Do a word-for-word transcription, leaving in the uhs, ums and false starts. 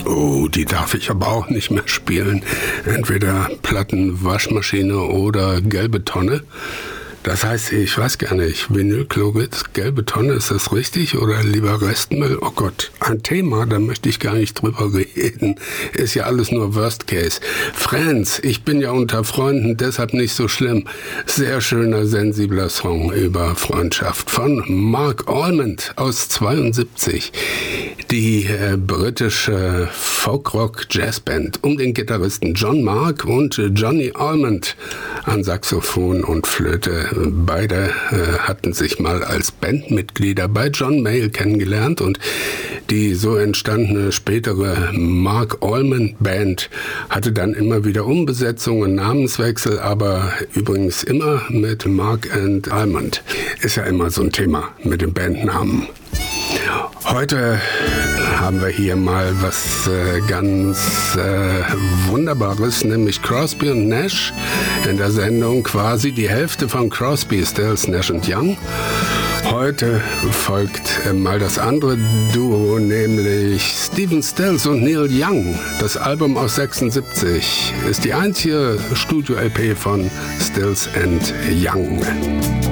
Oh, die darf ich aber auch nicht mehr spielen. Entweder Plattenwaschmaschine oder gelbe Tonne. Das heißt, ich weiß gar nicht, Vinylchlorid, gelbe Tonne, ist das richtig oder lieber Restmüll? Oh Gott, ein Thema, da möchte ich gar nicht drüber reden. Ist ja alles nur Worst Case. Friends, ich bin ja unter Freunden, deshalb nicht so schlimm. Sehr schöner, sensibler Song über Freundschaft von Mark Almond aus zweiundsiebzig. Die äh, britische Folkrock-Jazzband um den Gitarristen John Mark und äh, Johnny Almond an Saxophon und Flöte. Beide äh, hatten sich mal als Bandmitglieder bei John Mayall kennengelernt und die so entstandene spätere Mark Almond Band hatte dann immer wieder Umbesetzungen, Namenswechsel, aber übrigens immer mit Mark and Almond. Ist ja immer so ein Thema mit dem Bandnamen. Heute haben wir hier mal was äh, ganz äh, Wunderbares, nämlich Crosby und Nash in der Sendung, quasi die Hälfte von Crosby, Stills, Nash und Young. Heute folgt äh, mal das andere Duo, nämlich Stephen Stills und Neil Young. Das Album aus sechsundsiebzig ist die einzige Studio-L P von Stills and Young.